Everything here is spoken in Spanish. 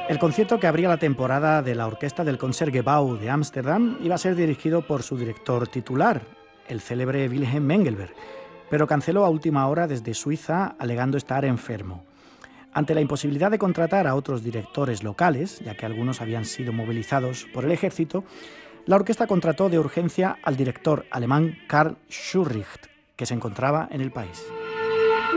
El concierto que abría la temporada de la orquesta del Concertgebouw de Ámsterdam iba a ser dirigido por su director titular, el célebre Wilhelm Mengelberg, pero canceló a última hora desde Suiza alegando estar enfermo. Ante la imposibilidad de contratar a otros directores locales, ya que algunos habían sido movilizados por el ejército, la orquesta contrató de urgencia al director alemán Karl Schurricht, que se encontraba en el país.